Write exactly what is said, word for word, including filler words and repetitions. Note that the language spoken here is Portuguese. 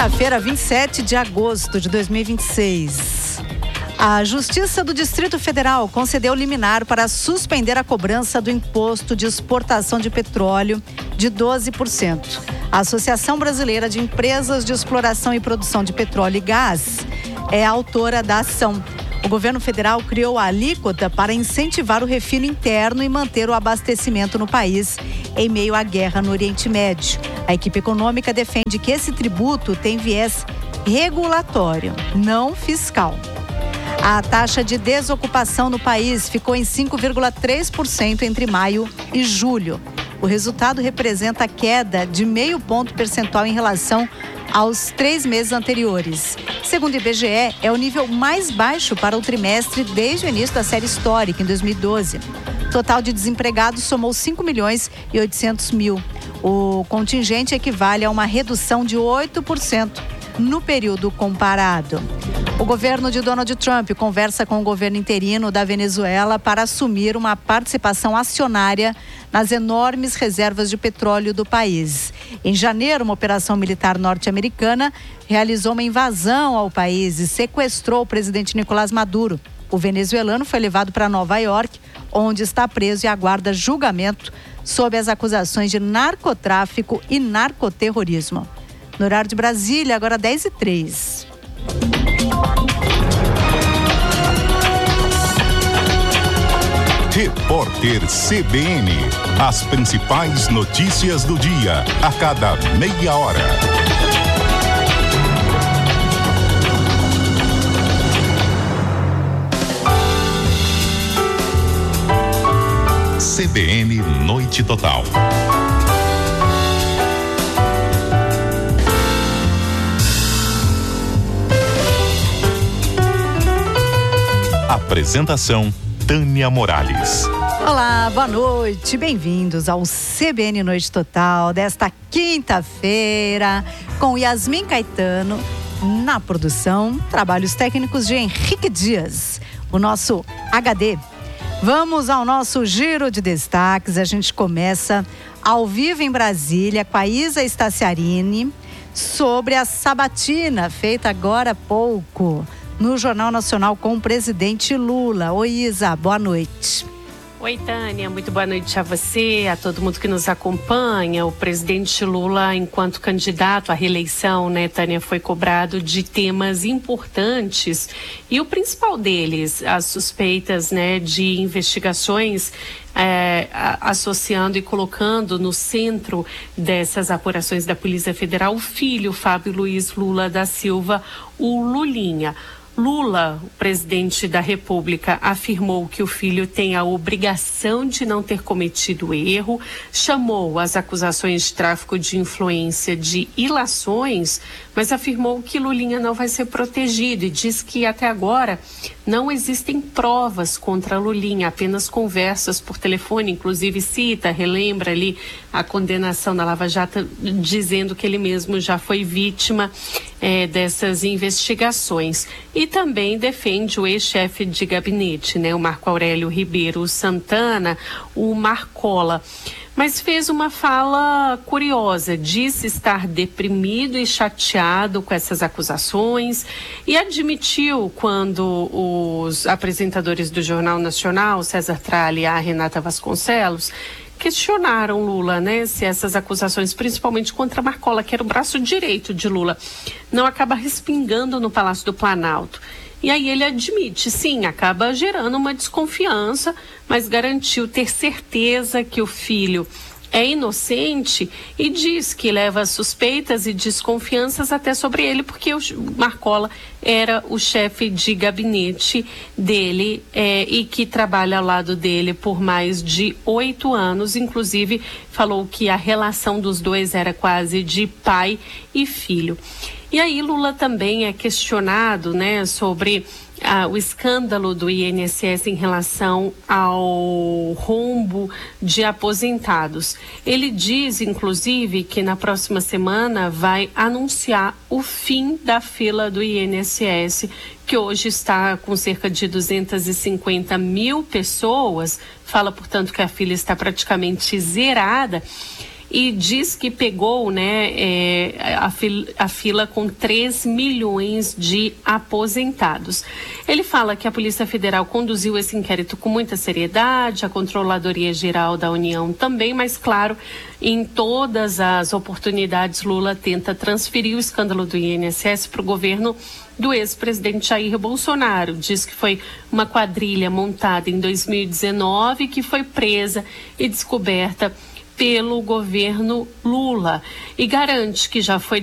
Quinta-feira, vinte e sete de agosto de dois mil e vinte e seis. A Justiça do Distrito Federal concedeu liminar para suspender a cobrança do imposto de exportação de petróleo de doze por cento. A Associação Brasileira de Empresas de Exploração e Produção de Petróleo e Gás é a autora da ação. O governo federal criou a alíquota para incentivar o refino interno e manter o abastecimento no país em meio à guerra no Oriente Médio. A equipe econômica defende que esse tributo tem viés regulatório, não fiscal. A taxa de desocupação no país ficou em cinco vírgula três por cento entre maio e julho. O resultado representa a queda de meio ponto percentual em relação aos três meses anteriores. Segundo o I B G E, é o nível mais baixo para o trimestre desde o início da série histórica, em dois mil e doze. O total de desempregados somou cinco milhões e oitocentos mil. O contingente equivale a uma redução de oito por cento no período comparado. O governo de Donald Trump conversa com o governo interino da Venezuela para assumir uma participação acionária nas enormes reservas de petróleo do país. Em janeiro, uma operação militar norte-americana realizou uma invasão ao país e sequestrou o presidente Nicolás Maduro. O venezuelano foi levado para Nova York, onde está preso e aguarda julgamento sob as acusações de narcotráfico e narcoterrorismo. No horário de Brasília, agora dez e três. Repórter C B N. As principais notícias do dia, a cada meia hora. C B N Noite Total. Apresentação: Tânia Morales. Olá, boa noite, bem-vindos ao C B N Noite Total desta quinta-feira, com Yasmin Caetano na produção, trabalhos técnicos de Henrique Dias, o nosso H D. Vamos ao nosso giro de destaques. A gente começa ao vivo em Brasília com a Isa Staciarini sobre a sabatina feita agora há pouco no Jornal Nacional com o presidente Lula. Oi, Isa, boa noite. Oi, Tânia, muito boa noite a você, a todo mundo que nos acompanha. O presidente Lula, enquanto candidato à reeleição, né, Tânia, foi cobrado de temas importantes e o principal deles, as suspeitas, né, de investigações É, associando e colocando no centro dessas apurações da Polícia Federal o filho Fábio Luiz Lula da Silva, o Lulinha. Lula, o presidente da República, afirmou que o filho tem a obrigação de não ter cometido erro, chamou as acusações de tráfico de influência de ilações, mas afirmou que Lulinha não vai ser protegido e diz que até agora não existem provas contra Lulinha, apenas conversas por telefone, inclusive cita, relembra ali a condenação da Lava Jato, dizendo que ele mesmo já foi vítima é, dessas investigações. E também defende o ex-chefe de gabinete, né, o Marco Aurélio Ribeiro Santana, o Marcola. Mas fez uma fala curiosa, disse estar deprimido e chateado com essas acusações e admitiu quando os apresentadores do Jornal Nacional, César Tralli e a Renata Vasconcelos, questionaram Lula, né, se essas acusações, principalmente contra Marcola, que era o braço direito de Lula, não acaba respingando no Palácio do Planalto. E aí ele admite, sim, acaba gerando uma desconfiança, mas garantiu ter certeza que o filho é inocente e diz que leva suspeitas e desconfianças até sobre ele, porque o Marcola era o chefe de gabinete dele é, e que trabalha ao lado dele por mais de oito anos. Inclusive, falou que a relação dos dois era quase de pai e filho. E aí Lula também é questionado, né, sobre ah, o escândalo do I N S S em relação ao rombo de aposentados. Ele diz, inclusive, que na próxima semana vai anunciar o fim da fila do I N S S, que hoje está com cerca de duzentas e cinquenta mil pessoas. Fala, portanto, que a fila está praticamente zerada. e diz que pegou, né, é, a, fila, a fila com três milhões de aposentados. Ele fala que a Polícia Federal conduziu esse inquérito com muita seriedade, a Controladoria Geral da União também, mas claro, em todas as oportunidades Lula tenta transferir o escândalo do I N S S para o governo do ex-presidente Jair Bolsonaro. Diz que foi uma quadrilha montada em dois mil e dezenove que foi presa e descoberta pelo governo Lula e garante que já foi